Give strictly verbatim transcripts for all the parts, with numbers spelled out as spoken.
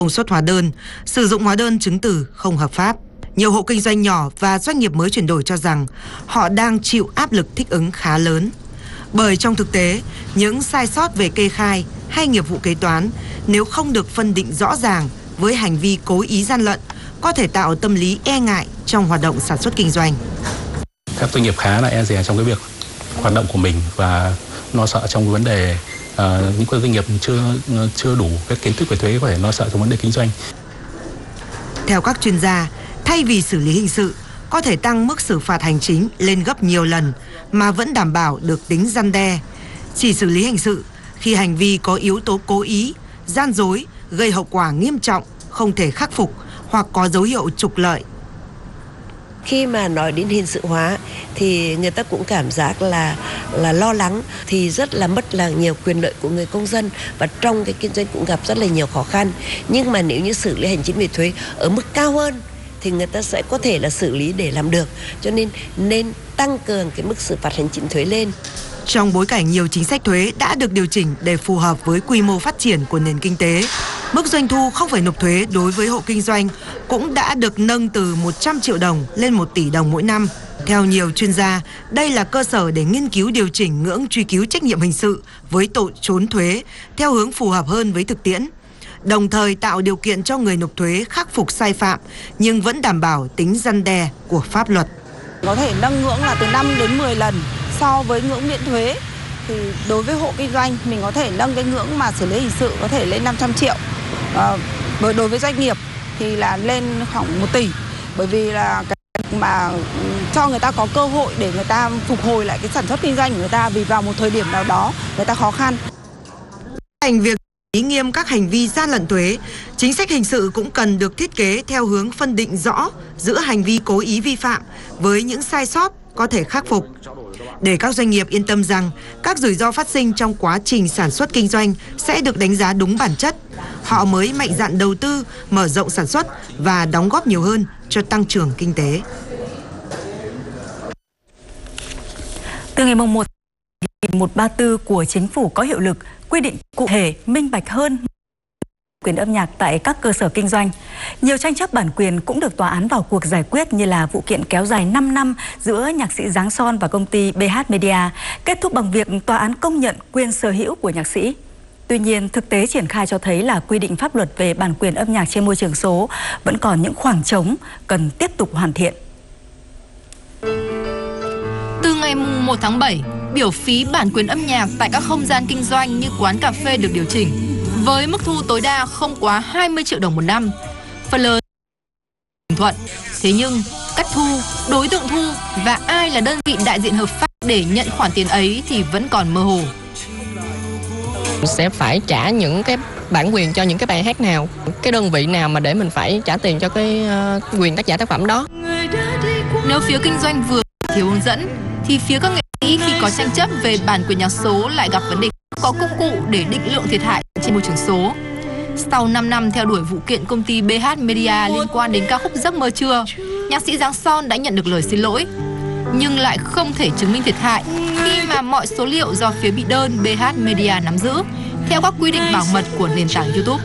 công suất hóa đơn, sử dụng hóa đơn chứng từ không hợp pháp. Nhiều hộ kinh doanh nhỏ và doanh nghiệp mới chuyển đổi cho rằng họ đang chịu áp lực thích ứng khá lớn. Bởi trong thực tế, những sai sót về kê khai hay nghiệp vụ kế toán nếu không được phân định rõ ràng với hành vi cố ý gian lận có thể tạo tâm lý e ngại trong hoạt động sản xuất kinh doanh. Các doanh nghiệp khá là e dè trong cái việc hoạt động của mình và lo sợ trong cái vấn đề uh, những doanh nghiệp chưa chưa đủ các kiến thức về thuế có thể lo sợ trong vấn đề kinh doanh. Theo các chuyên gia, thay vì xử lý hình sự, có thể tăng mức xử phạt hành chính lên gấp nhiều lần mà vẫn đảm bảo được tính răn đe. Chỉ xử lý hình sự khi hành vi có yếu tố cố ý, gian dối, gây hậu quả nghiêm trọng, không thể khắc phục hoặc có dấu hiệu trục lợi. Khi mà nói đến hình sự hóa thì người ta cũng cảm giác là là lo lắng, thì rất là mất là nhiều quyền lợi của người công dân và trong cái kinh doanh cũng gặp rất là nhiều khó khăn. Nhưng mà nếu như xử lý hành chính về thuế ở mức cao hơn thì người ta sẽ có thể là xử lý để làm được. Cho nên nên tăng cường cái mức xử phạt hành chính thuế lên. Trong bối cảnh nhiều chính sách thuế đã được điều chỉnh để phù hợp với quy mô phát triển của nền kinh tế, mức doanh thu không phải nộp thuế đối với hộ kinh doanh cũng đã được nâng từ một trăm triệu đồng lên một tỷ đồng mỗi năm. Theo nhiều chuyên gia, đây là cơ sở để nghiên cứu điều chỉnh ngưỡng truy cứu trách nhiệm hình sự với tội trốn thuế theo hướng phù hợp hơn với thực tiễn, đồng thời tạo điều kiện cho người nộp thuế khắc phục sai phạm nhưng vẫn đảm bảo tính răn đe của pháp luật. Có thể nâng ngưỡng là từ năm đến mười lần so với ngưỡng miễn thuế. Thì đối với hộ kinh doanh mình có thể nâng cái ngưỡng mà xử lý hình sự có thể lên năm trăm triệu. À, đối với doanh nghiệp thì là lên khoảng một tỷ, bởi vì là cái mà cho người ta có cơ hội để người ta phục hồi lại cái sản xuất kinh doanh của người ta, vì vào một thời điểm nào đó người ta khó khăn. Hành việc xử lý nghiêm các hành vi gian lận thuế, chính sách hình sự cũng cần được thiết kế theo hướng phân định rõ giữa hành vi cố ý vi phạm với những sai sót có thể khắc phục. Để các doanh nghiệp yên tâm rằng các rủi ro phát sinh trong quá trình sản xuất kinh doanh sẽ được đánh giá đúng bản chất, họ mới mạnh dạn đầu tư, mở rộng sản xuất và đóng góp nhiều hơn cho tăng trưởng kinh tế. Từ ngày mùng một, một trăm ba mươi tư của Chính phủ có hiệu lực, quy định cụ thể, minh bạch hơn quyền âm nhạc tại các cơ sở kinh doanh. Nhiều tranh chấp bản quyền cũng được tòa án vào cuộc giải quyết, như là vụ kiện kéo dài năm năm giữa nhạc sĩ Giáng Son và công ty bê hát Media, kết thúc bằng việc tòa án công nhận quyền sở hữu của nhạc sĩ. Tuy nhiên, thực tế triển khai cho thấy là quy định pháp luật về bản quyền âm nhạc trên môi trường số vẫn còn những khoảng trống cần tiếp tục hoàn thiện. Từ ngày một tháng bảy, biểu phí bản quyền âm nhạc tại các không gian kinh doanh như quán cà phê được điều chỉnh với mức thu tối đa không quá hai mươi triệu đồng một năm. Phần lớn đồng thuận. Thế nhưng cách thu, đối tượng thu và ai là đơn vị đại diện hợp pháp để nhận khoản tiền ấy thì vẫn còn mơ hồ. Sẽ phải trả những cái bản quyền cho những cái bài hát nào, cái đơn vị nào mà để mình phải trả tiền cho cái uh, quyền tác giả tác phẩm đó. Nếu phía kinh doanh vừa thiếu hướng dẫn thì phía các nghệ sĩ khi có tranh chấp về bản quyền nhạc số lại gặp vấn đề có công cụ để định lượng thiệt hại trên môi trường số. Sau năm năm theo đuổi vụ kiện công ty bê hát Media liên quan đến ca khúc Giấc mơ trưa, nhạc sĩ Giáng Son đã nhận được lời xin lỗi, nhưng lại không thể chứng minh thiệt hại khi mà mọi số liệu do phía bị đơn bê hát Media nắm giữ theo các quy định bảo mật của nền tảng YouTube.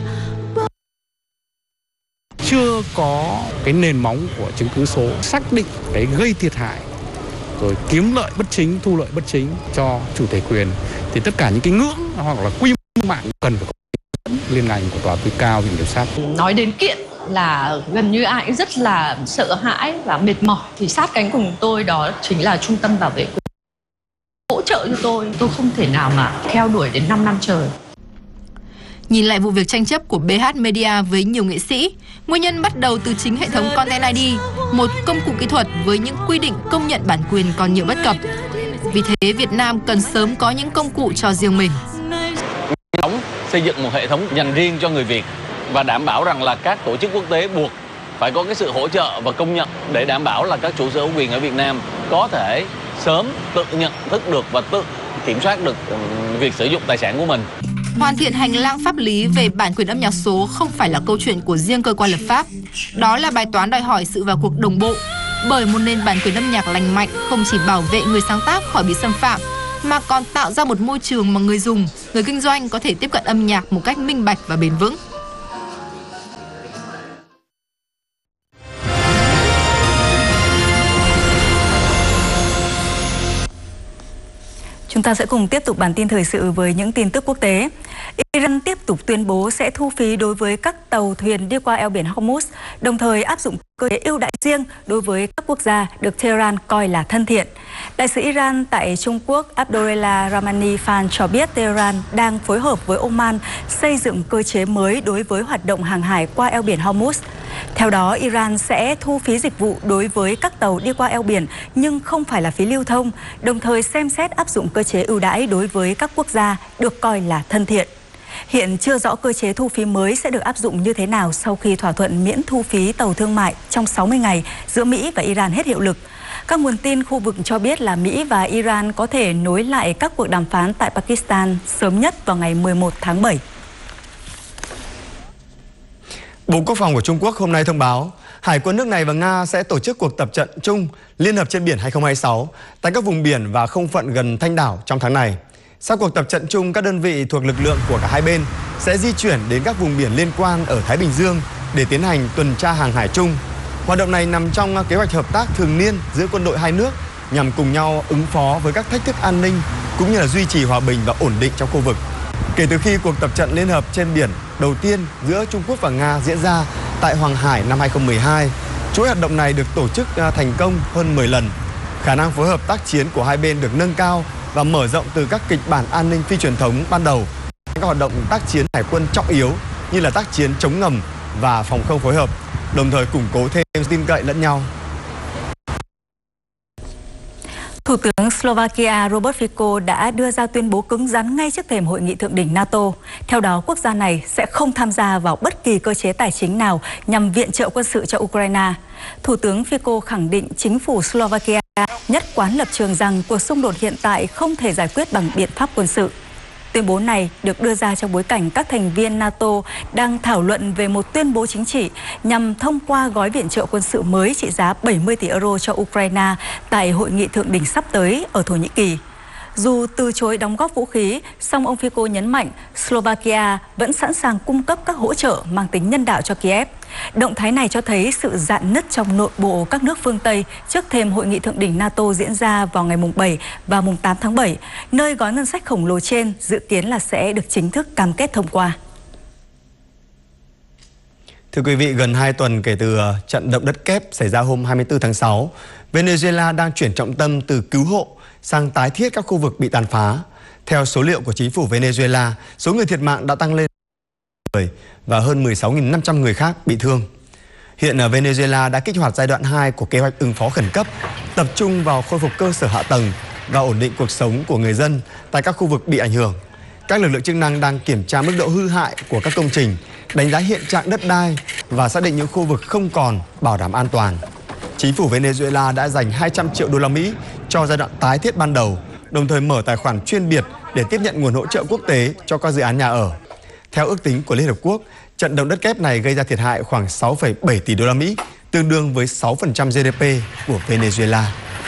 Chưa có cái nền móng của chứng cứ số xác định cái gây thiệt hại rồi kiếm lợi bất chính, thu lợi bất chính cho chủ thể quyền, thì tất cả những cái ngưỡng hoặc là quy mô mạng cần phải có liên ngành của tòa tối cao, viện kiểm sát. Nói đến kiện là gần như ai cũng rất là sợ hãi và mệt mỏi, thì sát cánh cùng tôi đó chính là Trung tâm Bảo vệ quyền hỗ trợ cho tôi. Tôi không thể nào mà theo đuổi đến năm năm trời. Nhìn lại vụ việc tranh chấp của bê hát Media với nhiều nghệ sĩ, nguyên nhân bắt đầu từ chính hệ thống Content i đê, một công cụ kỹ thuật với những quy định công nhận bản quyền còn nhiều bất cập. Vì thế, Việt Nam cần sớm có những công cụ cho riêng mình. Xây dựng một hệ thống dành riêng cho người Việt và đảm bảo rằng là các tổ chức quốc tế buộc phải có cái sự hỗ trợ và công nhận để đảm bảo là các chủ sở hữu quyền ở Việt Nam có thể sớm tự nhận thức được và tự kiểm soát được việc sử dụng tài sản của mình. Hoàn thiện hành lang pháp lý về bản quyền âm nhạc số không phải là câu chuyện của riêng cơ quan lập pháp. Đó là bài toán đòi hỏi sự vào cuộc đồng bộ. Bởi một nền bản quyền âm nhạc lành mạnh không chỉ bảo vệ người sáng tác khỏi bị xâm phạm, mà còn tạo ra một môi trường mà người dùng, người kinh doanh có thể tiếp cận âm nhạc một cách minh bạch và bền vững. ta sẽ cùng tiếp tục bản tin thời sự với những tin tức quốc tế. Iran tiếp tục tuyên bố sẽ thu phí đối với các tàu thuyền đi qua eo biển Hormuz, đồng thời áp dụng cơ chế ưu đãi riêng đối với các quốc gia được Tehran coi là thân thiện. Đại sứ Iran tại Trung Quốc Abdullah Rahmani Fan cho biết Tehran đang phối hợp với Oman xây dựng cơ chế mới đối với hoạt động hàng hải qua eo biển Hormuz. Theo đó, Iran sẽ thu phí dịch vụ đối với các tàu đi qua eo biển nhưng không phải là phí lưu thông, đồng thời xem xét áp dụng cơ chế ưu đãi đối với các quốc gia được coi là thân thiện. Hiện chưa rõ cơ chế thu phí mới sẽ được áp dụng như thế nào sau khi thỏa thuận miễn thu phí tàu thương mại trong sáu mươi ngày giữa Mỹ và Iran hết hiệu lực. Các nguồn tin khu vực cho biết là Mỹ và Iran có thể nối lại các cuộc đàm phán tại Pakistan sớm nhất vào ngày mười một tháng bảy. Bộ Quốc phòng của Trung Quốc hôm nay thông báo Hải quân nước này và Nga sẽ tổ chức cuộc tập trận chung liên hợp trên biển hai không hai sáu tại các vùng biển và không phận gần Thanh đảo trong tháng này. Sau cuộc tập trận chung, các đơn vị thuộc lực lượng của cả hai bên sẽ di chuyển đến các vùng biển liên quan ở Thái Bình Dương để tiến hành tuần tra hàng hải chung. Hoạt động này nằm trong kế hoạch hợp tác thường niên giữa quân đội hai nước nhằm cùng nhau ứng phó với các thách thức an ninh cũng như là duy trì hòa bình và ổn định trong khu vực. Kể từ khi cuộc tập trận liên hợp trên biển đầu tiên giữa Trung Quốc và Nga diễn ra tại Hoàng Hải năm hai không một hai, chuỗi hoạt động này được tổ chức thành công hơn mười lần. Khả năng phối hợp tác chiến của hai bên được nâng cao và mở rộng từ các kịch bản an ninh phi truyền thống ban đầu các hoạt động tác chiến hải quân trọng yếu như là tác chiến chống ngầm và phòng không phối hợp, đồng thời củng cố thêm tin cậy lẫn nhau. Thủ tướng Slovakia Robert Fico đã đưa ra tuyên bố cứng rắn ngay trước thềm hội nghị thượng đỉnh NATO. Theo đó, quốc gia này sẽ không tham gia vào bất kỳ cơ chế tài chính nào nhằm viện trợ quân sự cho Ukraine. Thủ tướng Fico khẳng định chính phủ Slovakia nhất quán lập trường rằng cuộc xung đột hiện tại không thể giải quyết bằng biện pháp quân sự. Tuyên bố này được đưa ra trong bối cảnh các thành viên NATO đang thảo luận về một tuyên bố chính trị nhằm thông qua gói viện trợ quân sự mới trị giá bảy mươi tỷ euro cho Ukraine tại hội nghị thượng đỉnh sắp tới ở Thổ Nhĩ Kỳ. Dù từ chối đóng góp vũ khí, song ông Fico nhấn mạnh Slovakia vẫn sẵn sàng cung cấp các hỗ trợ mang tính nhân đạo cho Kiev. Động thái này cho thấy sự rạn nứt trong nội bộ các nước phương Tây trước thềm hội nghị thượng đỉnh NATO diễn ra vào ngày mùng bảy và mùng tám tháng bảy, nơi gói ngân sách khổng lồ trên dự kiến là sẽ được chính thức cam kết thông qua. Thưa quý vị, gần hai tuần kể từ trận động đất kép xảy ra hôm hai mươi tư tháng sáu, Venezuela đang chuyển trọng tâm từ cứu hộ sang tái thiết các khu vực bị tàn phá. Theo số liệu của chính phủ Venezuela, số người thiệt mạng đã tăng lên người và hơn mười sáu nghìn năm trăm người khác bị thương. Hiện Venezuela đã kích hoạt giai đoạn hai của kế hoạch ứng phó khẩn cấp, tập trung vào khôi phục cơ sở hạ tầng và ổn định cuộc sống của người dân tại các khu vực bị ảnh hưởng. Các lực lượng chức năng đang kiểm tra mức độ hư hại của các công trình, đánh giá hiện trạng đất đai và xác định những khu vực không còn bảo đảm an toàn. Chính phủ Venezuela đã dành hai trăm triệu đô la Mỹ cho giai đoạn tái thiết ban đầu, đồng thời mở tài khoản chuyên biệt để tiếp nhận nguồn hỗ trợ quốc tế cho các dự án nhà ở. Theo ước tính của Liên Hợp Quốc, trận động đất kép này gây ra thiệt hại khoảng sáu phẩy bảy tỷ đô la Mỹ, tương đương với sáu phần trăm giê đê pê của Venezuela.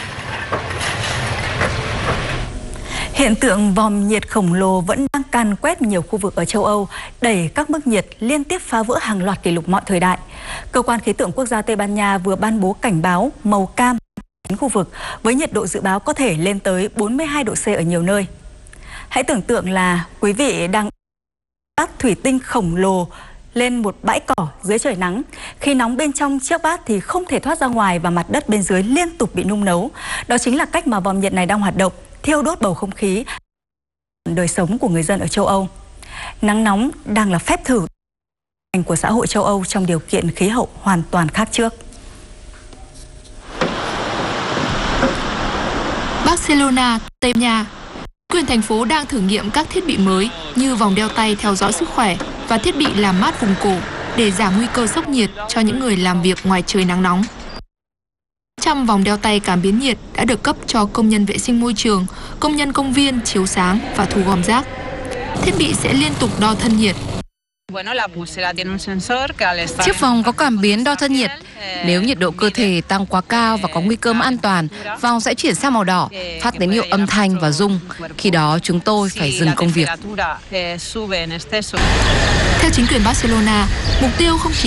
Hiện tượng vòm nhiệt khổng lồ vẫn đang càn quét nhiều khu vực ở châu Âu, đẩy các mức nhiệt liên tiếp phá vỡ hàng loạt kỷ lục mọi thời đại. Cơ quan khí tượng quốc gia Tây Ban Nha vừa ban bố cảnh báo màu cam đến khu vực với nhiệt độ dự báo có thể lên tới bốn mươi hai độ C ở nhiều nơi. Hãy tưởng tượng là quý vị đang bát thủy tinh khổng lồ lên một bãi cỏ dưới trời nắng. Khi nóng bên trong chiếc bát thì không thể thoát ra ngoài và mặt đất bên dưới liên tục bị nung nấu. Đó chính là cách mà vòm nhiệt này đang hoạt động, thiêu đốt bầu không khí, đời sống của người dân ở châu Âu. Nắng nóng đang là phép thử của xã hội châu Âu trong điều kiện khí hậu hoàn toàn khác trước. Barcelona, Tây Ban Nha. Quyền thành phố đang thử nghiệm các thiết bị mới như vòng đeo tay theo dõi sức khỏe và thiết bị làm mát vùng cổ để giảm nguy cơ sốc nhiệt cho những người làm việc ngoài trời nắng nóng. Trăm vòng đeo tay cảm biến nhiệt đã được cấp cho công nhân vệ sinh môi trường, công nhân công viên, chiếu sáng và thu gom rác. Thiết bị sẽ liên tục đo thân nhiệt. Chiếc vòng có cảm biến đo thân nhiệt. Nếu nhiệt độ cơ thể tăng quá cao và có nguy cơ mất an toàn, vòng sẽ chuyển sang màu đỏ, phát tín hiệu âm thanh và rung. Khi đó chúng tôi phải dừng công việc. Theo chính quyền Barcelona, mục tiêu không chỉ